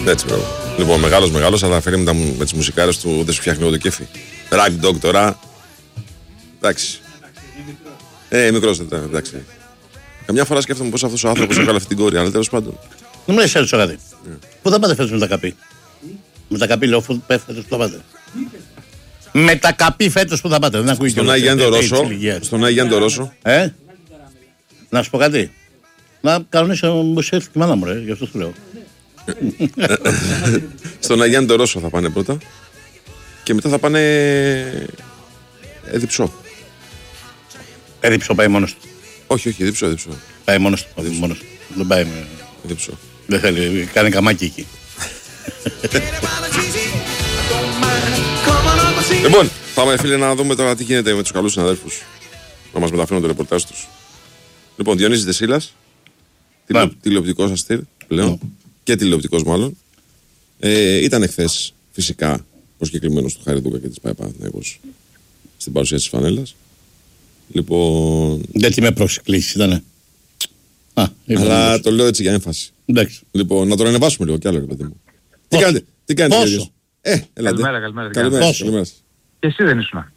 Έτσι, μπράβο. Λοιπόν, μεγάλος, αλλά φέρει με τις μουσικάρες του, δεν σου φτιάχνει εγώ το κέφι. Ragdog τώρα. Εντάξει. Μικρός δεν ήταν, εντάξει. Καμιά φορά σκέφτομαι πως αυτός ο άνθρωπος έβγαλε αυτή την κόρη, αλλά τέλος πάντων. Δεν μου λες έτσι κάτι. Πού θα πάτε φέτος με τα καπί? Με τα καπί λέω φέτος που θα πάτε. Με τα καπί φέτος που θα πάτε. Δεν ακούει στον Άγιαντο Ρώσο. Στον Άγιαντο Ρώσο. Να σου πω κάτι. Να κανονίσω μου έρθει η μάνα μου, γι' αυτό το λέω. Στον Αγιάντο Ρώσο θα πάνε πρώτα. Και μετά θα πάνε Διψώ. Διψώ πάει μόνος του. Όχι, Διψώ. Πάει μόνος του. Δεν πάει με... Διψώ. Δεν θέλει, κάνει καμάκι εκεί. Λοιπόν, πάμε φίλε να δούμε τώρα τι γίνεται με τους καλούς συναδέλφους. Να μας μεταφέρουν το ρεπορτάζ τους. Λοιπόν, Διονύσης Δεσίλας, τηλεοπτικός αστήρ πλέον, και τηλεοπτικός μάλλον. Ήταν εχθές φυσικά προσκεκλημένος του Χαριδούκα και της ΠΑΕ Παναθηναϊκός στην παρουσία της φανέλας. Λοιπόν... Γιατί με προσεκλήσεις ήτανε. Αλλά το λέω έτσι για έμφαση. Εντάξει. Λοιπόν, να τον ανεβάσουμε λίγο κι άλλο, ρε παιδί μου. Τι κάνετε, Πόσο? Ελάτε. Καλημέρα. Και εσύ δεν ήσουν.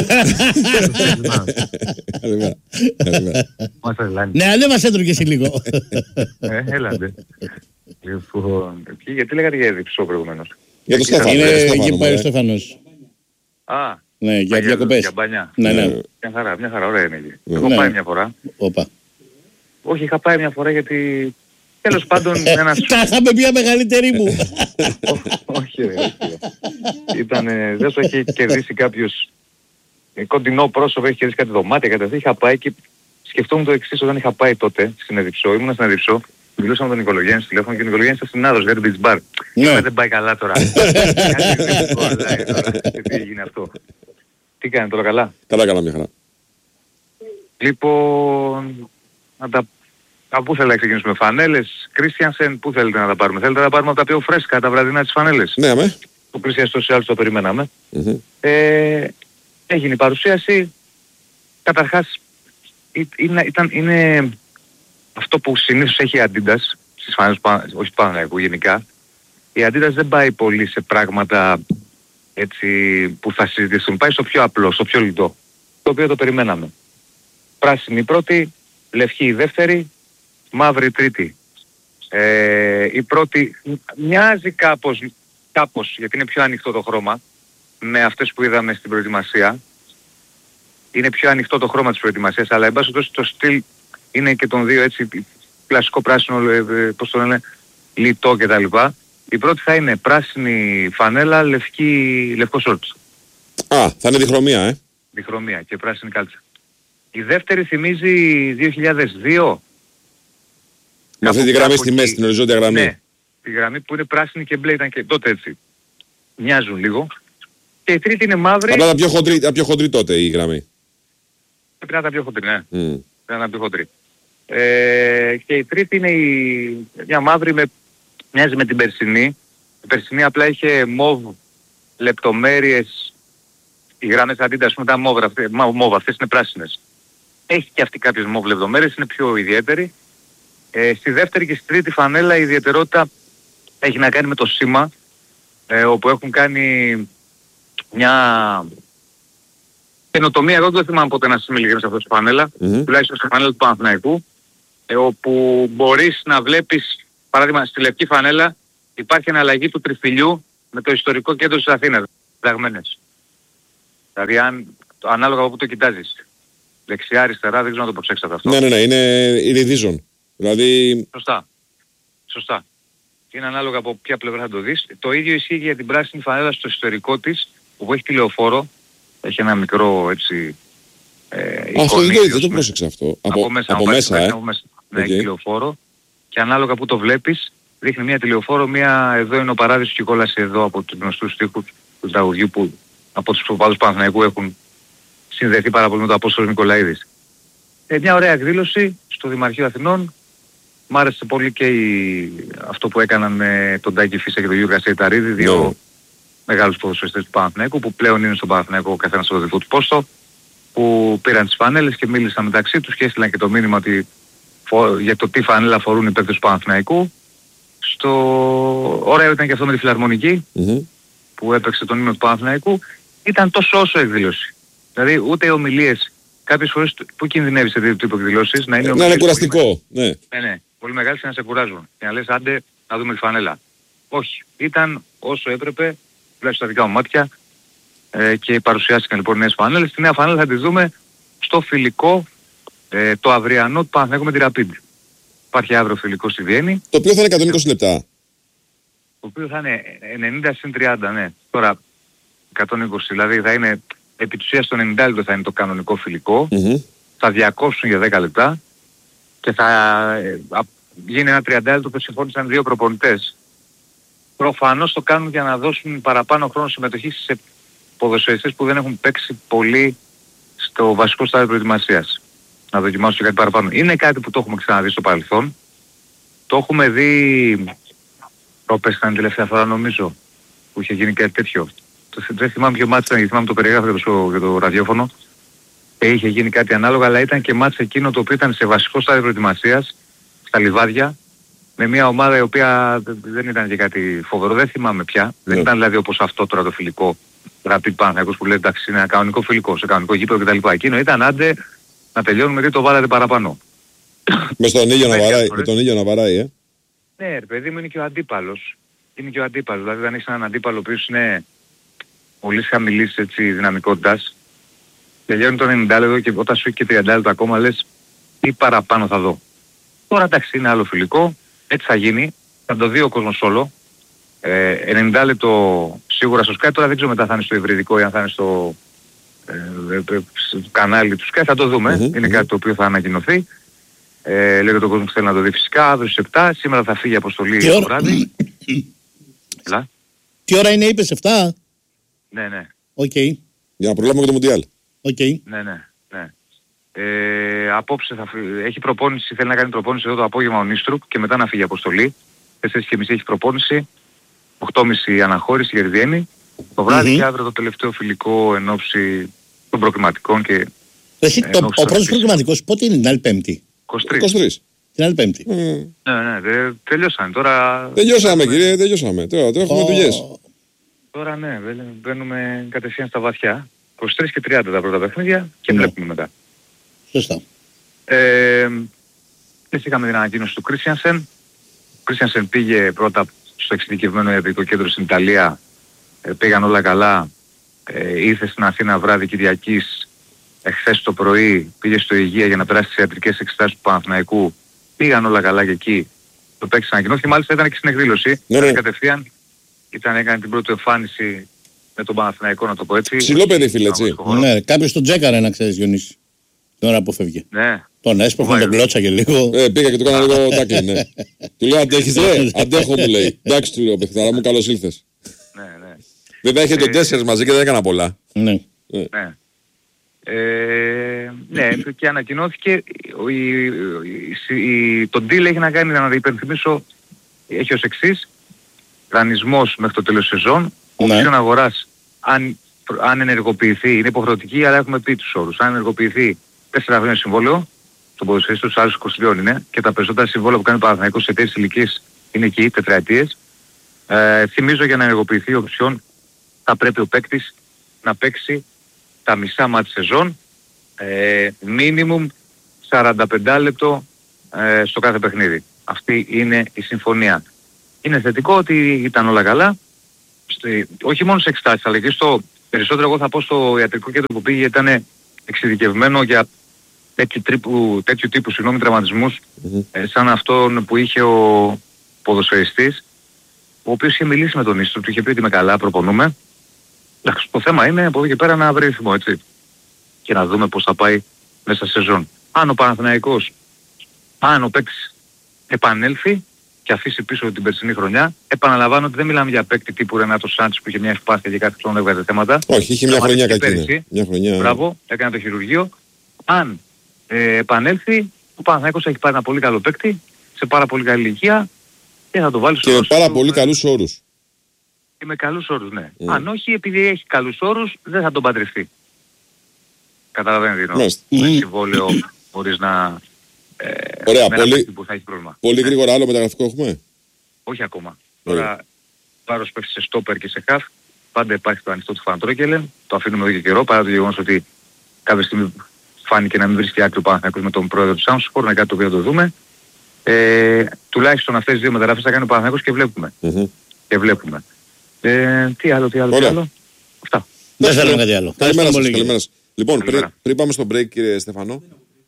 Καλημέρα. Ναι, δεν μας έτρωγε εσύ λίγο. Έλατε. Γιατί λέγατε για Διψώ προηγουμένως? Για το Στέφανο. Είναι εκεί πάει ο Στέφανος. Ναι, για διακοπές. Για μπάνια. Ναι. Μια χαρά, ωραία είναι εκεί. Έχω πάει μια φορά. Όχι, είχα πάει μια φορά γιατί... Τέλος πάντων ένας... Τα είχαμε μια μεγαλύτερη μου. Όχι ρε. Δεν σου έχει κερδίσει κάποιος κοντινό πρόσωπο, έχει κερδίσει κάτι δωμάτια, κάτι αυτό. Είχα πάει και σκεφτόμουν το εξής όταν είχα πάει τότε στην Εδιψώ. Ήμουνα στην Εδιψώ, μιλούσα με τον Νικολογιάννη στο τηλέφωνο και ο Νικολογιάννης ήταν στην Άδος, για το beach bar. Δεν πάει καλά τώρα. Τι έγινε αυτό? Τι κάνετε τώρα, καλά? Καλά, μια χαρά. Λοιπόν, από πού θέλετε να ξεκινήσουμε? Φανέλες, Κρίστιανσεν, πού θέλετε να τα πάρουμε? Θέλετε να τα πάρουμε από τα πιο φρέσκα, τα βραδινά της φανέλες? Ναι, αμέ. Το Κρίστιανσεν τόσο άλλους το περιμέναμε. Έγινε η παρουσίαση. Καταρχάς, είναι αυτό που συνήθως έχει η Adidas, στις φανέλες, όχι Παναθηναϊκού γενικά. Η Adidas δεν πάει πολύ σε πράγματα έτσι που θα συζητήσουν. Πάει στο πιο απλό, στο πιο λιτό, το οποίο το περιμέναμε. Πράσινη η πρώτη, λευκή η δεύτερη, μαύρη η τρίτη. Η πρώτη μοιάζει κάπως, γιατί είναι πιο ανοιχτό το χρώμα, με αυτές που είδαμε στην προετοιμασία. Είναι πιο ανοιχτό το χρώμα της προετοιμασίας, αλλά εν πάση το στυλ είναι και των δύο έτσι, κλασικό πράσινο, πώς το λένε, λιτό κτλ. Η πρώτη θα είναι πράσινη φανέλα, λευκό σόρτ. Θα είναι διχρωμία, Διχρωμία και πράσινη κάλτσα. Η δεύτερη θυμίζει 2002. Με αυτή τη γραμμή στη μέση, την οριζόντια γραμμή. Ναι, τη γραμμή που είναι πράσινη και μπλε ήταν και τότε έτσι. Μοιάζουν λίγο. Και η τρίτη είναι μαύρη. Απλά τα πιο χοντρή τότε η γραμμή. Πρέπει να ήταν πιο χοντρή, ναι. Πρέπει να ήταν πιο χοντρή. Και η τρίτη είναι μια μαύρη μοιάζει με την περσινή. Η περσινή απλά είχε μοβ λεπτομέρειες. Οι γραμμές Adidas ας πούμε ήταν μοβ, αυτές είναι πράσινες. Έχει και αυτή κάποιες μοβ λεπτομέρειες, είναι πιο ιδιαίτερη. Στη δεύτερη και στη τρίτη φανέλα η ιδιαιτερότητα έχει να κάνει με το σήμα, όπου έχουν κάνει μια καινοτομία. Εγώ δεν θυμάμαι ποτέ να συμμελιγρύνω σε αυτή τη φανέλα, τουλάχιστον στη φανέλα του Παναθηναϊκού, όπου μπορείς να βλέπεις, παράδειγμα στη λευκή φανέλα υπάρχει αναλλαγή του τριφυλιού με το ιστορικό κέντρο της Αθήνας, διδαγμένες. Δηλαδή ανάλογα από που το κοιτάζεις. Δεξιά, αριστερά, δεν ξέρω να το προσέξατε αυτό. Ναι, είναι vision. Δηλαδή... Σωστά. Είναι ανάλογα από ποια πλευρά θα το δεις. Το ίδιο ισχύει για την πράσινη φανέλα στο ιστορικό της, που έχει τηλεοφόρο. Έχει ένα μικρό έτσι... αυτό δεν το πρόσεξα αυτό. Από μέσα. Ναι, έχει τηλεοφόρο. Και ανάλογα που το βλέπεις, δείχνει μια τηλεοφόρο, εδώ είναι ο παράδεισος και η κόλαση εδώ από τους γνωστούς στίχους του τραγουδιού που από τους προπάδους Παναθηναϊκού έχουν συνδεθεί πάρα πολύ με το Απόστολο Νικολαίδης. Μια ωραία εκδήλωση στο Δημαρχείο Αθηνών. Μ' άρεσε πολύ και αυτό που έκαναν με τον Τάκη Φίσα και τον Γιώργο Κασιεταρίδη, δύο μεγάλους ποδοσφαιριστές του Παναθηναϊκού που πλέον είναι στον Παναθηναϊκό ο καθένας στο δικό του πόστο, που πήραν τις φανέλες και μίλησαν μεταξύ τους και έστειλαν και το μήνυμα για το τι φανέλα φορούν οι παίκτες του Παναθηναϊκού. Στο ωραίο ήταν και αυτό με τη Φιλαρμονική που έπαιξε τον ύμνο του Παναθηναϊκού. Ήταν τόσο όσο εκδήλωση. Δηλαδή ούτε οι ομιλίες, κάποιες φορές που κινδυνεύει σε τέτοιου τύπου εκδηλώσεις να είναι είναι κουραστικό. Ναι. Ναι, πολύ μεγάλες και να σε κουράζουν. Και να λες άντε να δούμε τη φανέλα. Όχι. Ήταν όσο έπρεπε, τουλάχιστον στα δικά μου μάτια, και παρουσιάστηκαν λοιπόν νέες φανέλες. Τη νέα φανέλα θα τη δούμε στο φιλικό το αυριανό του Παναθηναϊκού με τη Rapid. Υπάρχει αύριο φιλικό στη Βιέννη. Το οποίο θα είναι 120 λεπτά. Το οποίο θα είναι 90 συν 30, ναι. Τώρα 120, δηλαδή θα είναι επί της ουσίας το 90 λεπτό θα είναι το κανονικό φιλικό. Θα διακόψουν για 10 λεπτά και θα γίνει ένα 30 λεπτό που συμφώνησαν δύο προπονητές. Προφανώς το κάνουν για να δώσουν παραπάνω χρόνο συμμετοχής σε ποδοσφαιριστές που δεν έχουν παίξει πολύ στο βασικό στάδιο προετοιμασίας. Να δοκιμάσουν κάτι παραπάνω. Είναι κάτι που το έχουμε ξαναδεί στο παρελθόν. Το έχουμε δει πρόπες ήταν τελευταία φορά νομίζω που είχε γίνει κάτι τέτοιο. Δεν θυμάμαι ποιο μάτς ήταν, γιατί θυμάμαι το περιγράφω για το ραδιόφωνο. Είχε γίνει κάτι ανάλογα, αλλά ήταν και μάτς εκείνο το οποίο ήταν σε βασικό στάδιο προετοιμασίας, στα Λιβάδια, με μια ομάδα η οποία δεν ήταν και κάτι φοβερό, δεν θυμάμαι πια. Δεν ήταν δηλαδή όπως αυτό τώρα το φιλικό Rapid Παναθηναϊκός που λέει εντάξει είναι ένα κανονικό φιλικό, σε κανονικό γήπεδο κτλ. Εκείνο ήταν άντε να τελειώνουμε γιατί το βάλατε παραπάνω. Με τον ίδιο να βαράει, Ναι, ρε παιδί μου, είναι και ο αντίπαλος. Είναι και ο αντίπαλος. Δηλαδή, αν έχεις έναν αντίπαλο ο οποίος είναι πολύ χαμηλής δυναμικότητας, τελειώνει το 90 λεπτό και όταν σου έχει και 30 λεπτά ακόμα λες τι παραπάνω θα δω. Τώρα εντάξει, είναι άλλο φιλικό, έτσι θα γίνει, θα το δει ο κόσμος όλο. 90 λεπτό σίγουρα στο Sky, τώρα δεν ξέρω μετά θα είναι στο υβριδικό ή αν θα είναι στο κανάλι του Sky, θα το δούμε. Είναι κάτι το οποίο θα ανακοινωθεί. Λέγεται ο κόσμος που θέλει να το δει φυσικά, αύριο στις 7, σήμερα θα φύγει αποστολή το βράδυ. Τι ώρα είναι είπες, 7? Ναι. Οκ. Για να προλάβουμε και το Μουντιάλ. Ναι. Απόψε έχει προπόνηση, θέλει να κάνει προπόνηση εδώ το απόγευμα ο Νίστρουκ και μετά να φύγει αποστολή. 4.30 έχει προπόνηση, 8.30 αναχώρηση για τη Βιέννη. Το βράδυ και αύριο το τελευταίο φιλικό εν ώψη των προκριματικών και... Ο πρώτος προκριματικός πότε είναι, την άλλη Πέμπτη? 23. Την άλλη Πέμπτη. Ναι, τελειώσαμε τώρα. Τελειώσαμε κύριε, τελειώσαμε. Τώρα έχουμε δουλειές. Τώρα ναι, μπαίνουμε κατευθείαν στα βαθιά. 23 και 30 τα πρώτα παιχνίδια και βλέπουμε μετά. Σωστά. Είχαμε την ανακοίνωση του Κρίστιανσεν. Ο Κρίστιανσεν πήγε πρώτα στο εξειδικευμένο ιατρικό κέντρο στην Ιταλία. Πήγαν όλα καλά. Ήρθε στην Αθήνα βράδυ Κυριακής. Εχθές το πρωί πήγε στο Υγεία για να περάσει τις ιατρικές εξετάσεις του Παναθηναϊκού. Πήγαν όλα καλά και εκεί. Το παίξε ανακοινώθηκε. Μάλιστα ήταν και στην εκδήλωση. Ναι. Κατευθείαν έκανε την πρώτη εμφάνιση με τον Παναθηναϊκό, να το πω έτσι. Ψηλό παιδί φίλε, έτσι. Ναι, κάποιος τον τσέκαρε να ξέρεις Διονύση. Την ώρα που φεύγε. Ναι. Τον έσπρωχε, τον κλώτσα και λίγο. Πήγα και του έκανα λίγο τάκλι, ναι. Του λέω αντέχεις ρε, αντέχω μου λέει. Εντάξει του λέω παιχνιδάρα μου, καλώς ήλθες. Ναι. Βέβαια είχε τον 4 μαζί και δεν έκανα πολλά. Ναι. Ναι, και ανακοινώθηκε το deal έχει να κάνει, να υπενθυμίσω, έχει ως εξής: δανεισμός μέχρι το τέλος σεζόν, option αγοράς αν ενεργοποιηθεί, είναι υποχρεωτική, αλλά έχουμε πει τους όρους. Αν ενεργοποιηθεί 4 χρόνια συμβόλαιο, τον ποδοσφαιριστή τους άλλους 22 είναι, και τα περισσότερα συμβόλαια που κάνει ο Παναθηναϊκός σε τέτοιες ηλικίες είναι εκεί, τετραετίες. Θυμίζω για να ενεργοποιηθεί η option θα πρέπει ο παίκτης να παίξει τα μισά μάτς σεζόν, minimum 45 λεπτό στο κάθε παιχνίδι. Αυτή είναι η συμφωνία. Είναι θετικό ότι ήταν όλα καλά, όχι μόνο σε εξετάσεις, αλλά και στο περισσότερο εγώ θα πω στο ιατρικό κέντρο που πήγε, ήταν εξειδικευμένο για τέτοιου τύπου τραυματισμούς, σαν αυτόν που είχε ο ποδοσφαιριστής, ο οποίος είχε μιλήσει με τον Ίστρο, του είχε πει ότι είμαι καλά, προπονούμε. Το θέμα είναι από εδώ και πέρα να βρει ρυθμό, έτσι. Και να δούμε πώς θα πάει μέσα στη σεζόν. Αν ο Παναθηναϊκός, αν ο παίκτης επανέλθει και αφήσει πίσω την περσινή χρονιά, επαναλαμβάνω ότι δεν μιλάμε για παίκτη τύπου Ρενάτο Σάντσες που είχε μια ευπάθεια και κάθε χρόνο έβγαζε θέματα. Όχι, είχε μια χρονιά κακή. Μια χρονιά. Μπράβο, έκανε το χειρουργείο. Αν επανέλθει, ο Παναθηναϊκός έχει πάρει ένα πολύ καλό παίκτη, σε πάρα πολύ καλή ηλικία και θα το βάλει και με πάρα πολύ καλούς όρους. Και με καλούς όρους, ναι. Αν όχι, επειδή έχει καλούς όρους, δεν θα τον παντρευτεί. Καταλαβαίνετε, με συμβόλαιο χωρίς να... Ωραία, που θα έχει πρόβλημα. Πολύ γρήγορα άλλο μεταγραφικό έχουμε. Όχι ακόμα. Τώρα βάρος πέφτει σε στόπερ και σε χαφ. Πάντα υπάρχει το ανοιχτό του Φαντρόκελεν. Το αφήνουμε εδώ και καιρό παρά το γεγονός ότι κάποια στιγμή φάνηκε να μην βρίσκει άκρη ο Παναθηναϊκός με τον πρόεδρο του Σάμσπορ, είναι κάτι το οποίο το δούμε. Τουλάχιστον αυτές τις δύο μεταγραφές θα κάνει ο Παναθηναϊκός και βλέπουμε. Και βλέπουμε. Τι άλλο. Αυτά. Δεν θέλω κάτι άλλο. Καλημέρα σας. Λοιπόν, πριν πάμε στο break, κύριε Στεφανό.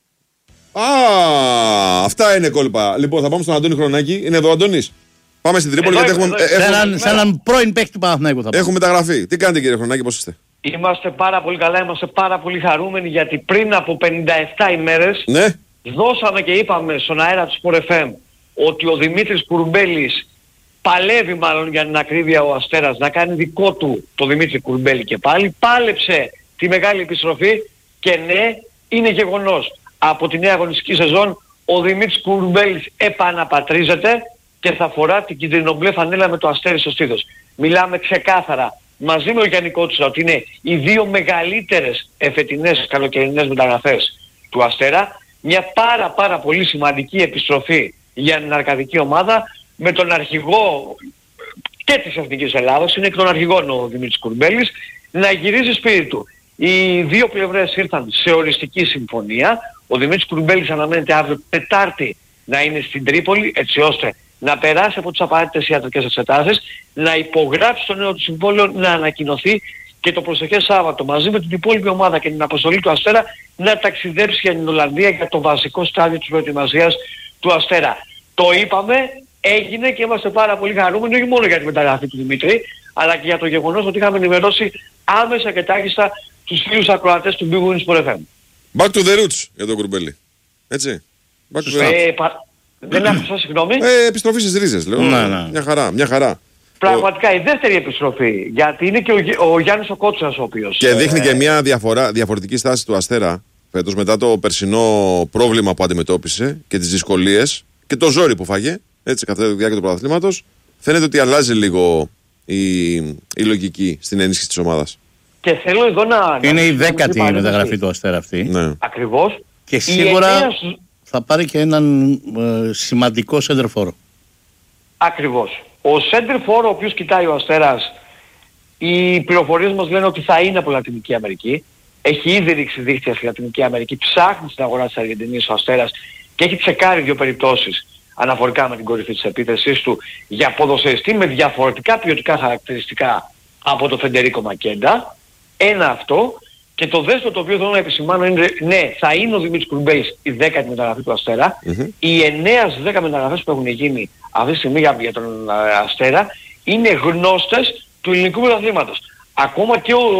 Αυτά είναι κόλπα. Λοιπόν, θα πάμε στον Αντώνη Χρονάκη. Είναι εδώ ο Αντώνης. Πάμε στην Τρίπολη γιατί έχουμε. Σε έναν πρώην παίκτη του Παναθηναϊκού θα πάμε. Έχουμε μεταγραφεί. Τι κάνετε, κύριε Χρονάκη, πώς είστε? Είμαστε πάρα πολύ καλά, είμαστε πάρα πολύ χαρούμενοι γιατί πριν από 57 ημέρες δώσαμε και είπαμε στον αέρα του Sport FM ότι ο Δημήτρης Κουρμπέλης παλεύει μάλλον για την ακρίβεια ο Αστέρας να κάνει δικό του το Δημήτρη Κουρμπέλη και πάλι. Πάλεψε τη μεγάλη επιστροφή και ναι, είναι γεγονός. Από τη νέα αγωνιστική σεζόν ο Δημήτρης Κουρμπέλης επαναπατρίζεται και θα φορά την κυτρινομπλε φανέλα με το αστέρι στο στήθος. Μιλάμε ξεκάθαρα μαζί με ο Γιάννη Κότσουρα ότι είναι οι δύο μεγαλύτερες εφετινές καλοκαιρινές μεταγραφές του Αστέρα. Μια πάρα πολύ σημαντική επιστροφή για την αρκαδική ομάδα με τον αρχηγό και της Εθνικής Ελλάδος, είναι εκ των αρχηγών ο Δημήτρης Κουρμπέλης, να γυρίζει σπίτι του. Οι δύο πλευρές ήρθαν σε οριστική συμφωνία. Ο Δημήτρης Κουρμπέλης αναμένεται αύριο Τετάρτη να είναι στην Τρίπολη έτσι ώστε να περάσει από τις απαραίτητες ιατρικές εξετάσεις, να υπογράψει το νέο του συμβόλαιο, να ανακοινωθεί και το προσεχές Σάββατο μαζί με την υπόλοιπη ομάδα και την αποστολή του Αστέρα να ταξιδέψει για την Ολλανδία για το βασικό στάδιο της προετοιμασίας του Αστέρα. Το είπαμε, έγινε και είμαστε πάρα πολύ χαρούμενοι όχι μόνο για τη μεταγραφή του Δημήτρη, αλλά και για το γεγονός ότι είχαμε ενημερώσει άμεσα και τάχιστα τους φίλους ακροατές του Big Win Sport FM. Back to the roots για τον Κουρμπέλη. Έτσι. Back to the roots. Δεν άκουσα, συγγνώμη. Επιστροφή στις ρίζες, λέω. Μια χαρά. Πραγματικά η δεύτερη επιστροφή, γιατί είναι και ο Γιάννης ο Κότσουρας ο οποίος. Και δείχνει και μια διαφορετική στάση του Αστέρα φέτος μετά το περσινό πρόβλημα που αντιμετώπισε και τις δυσκολίες και το ζόρι που φάγε, έτσι, κατά τη διάρκεια του πρωταθλήματος. Φαίνεται ότι αλλάζει λίγο η λογική στην ενίσχυση της ομάδας. Και θέλω εδώ να... Είναι η 10η μεταγραφή του Αστέρα αυτή. Ναι. Ακριβώς. Και σίγουρα θα πάρει και έναν σημαντικό σέντερφορο. Ακριβώς. Ο σέντερφορο ο οποίος κοιτάει ο Αστέρας, οι πληροφορίες μας λένε ότι θα είναι από Λατινική Αμερική. Έχει ήδη ρίξει δίχτυα στη Λατινική Αμερική, ψάχνει στην αγορά της Αργεντινής ο Αστέρας και έχει τσεκάρει δύο περιπτώσεις αναφορικά με την κορυφή της επίθεσής του για ποδοσφαιριστή με διαφορετικά ποιοτικά χαρακτηριστικά από το Φεντερίκο Μακέντα. Ένα αυτό. Και το δεύτερο το οποίο θέλω να επισημάνω είναι, ναι, θα είναι ο Δημήτρης Κουρμπέλης η 10η μεταγραφή του Αστέρα. Οι 9-10 μεταγραφές που έχουν γίνει αυτή τη στιγμή για τον Αστέρα είναι γνώστες του ελληνικού πρωταθλήματος. Ακόμα και ο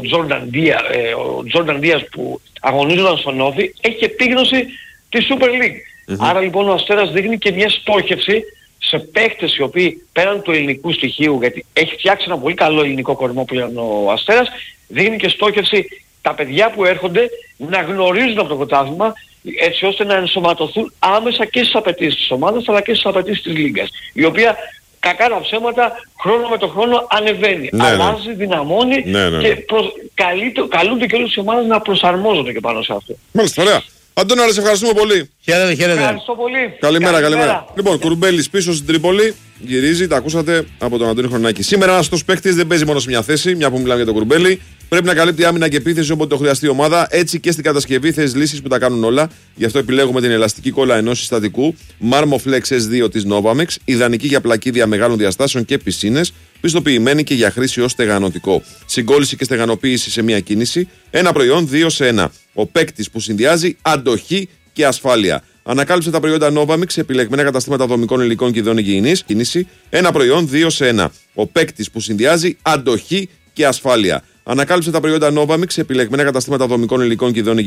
Τζόρνταν Δίας που αγωνίζονταν στον Όφη έχει επίγνωση της Super League. Άρα λοιπόν ο Αστέρας δείχνει και μια στόχευση σε παίκτες οι οποίοι πέραν του ελληνικού στοιχείου, γιατί έχει φτιάξει ένα πολύ καλό ελληνικό κορμό πλέον ο Αστέρας, δείχνει και στόχευση τα παιδιά που έρχονται να γνωρίζουν από το πρωτάθλημα έτσι ώστε να ενσωματωθούν άμεσα και στις απαιτήσεις της ομάδας αλλά και στις απαιτήσεις της Λίγκας, η οποία κακά τα ψέματα χρόνο με το χρόνο ανεβαίνει, αλλάζει, δυναμώνει και καλούνται και όλες οι ομάδες να προσαρμόζονται και πάνω σε αυτό. Μάλιστα, ωραία. Αντώνη, σε ευχαριστούμε πολύ. Χαίρετε. Ευχαριστώ πολύ. Καλημέρα. Λοιπόν, Κουρμπέλης πίσω στην Τρίπολη. Γυρίζει, τα ακούσατε από τον Αντώνη Χρονάκη. Σήμερα ένας αυτός παίκτης δεν παίζει μόνο σε μια θέση, μια που μιλάμε για τον Κουρμπέλη. Πρέπει να καλύπτει άμυνα και επίθεση όποτε το χρειαστεί η ομάδα. Έτσι και στην κατασκευή θες λύσεις που τα κάνουν όλα. Γι' αυτό επιλέγουμε την ελαστική κόλλα ενός συστατικού Marmoflex S2 της Novamax, ιδανική για πλακίδια μεγάλων διαστάσεων και πισίνες, πιστοποιημένη και για χρήση ως στεγανωτικό. Συγκόλληση και στεγανοποίηση σε μία κίνηση. Ένα προϊόν 2 σε 1. Ο παίκτης που συνδυάζει αντοχή και ασφάλεια. Ανακάλυψε τα προϊόντα Novamix σε επιλεγμένα καταστήματα δομικών υλικών και ειδών υγιεινής. Κίνηση. Ένα προϊόν 2 σε 1. Ο παίκτης που συνδυάζει αντοχή και ασφάλεια. Ανακάλυψε τα προϊόντα Novamix σε επιλεγμένα καταστήματα δομικών υλικών και ειδών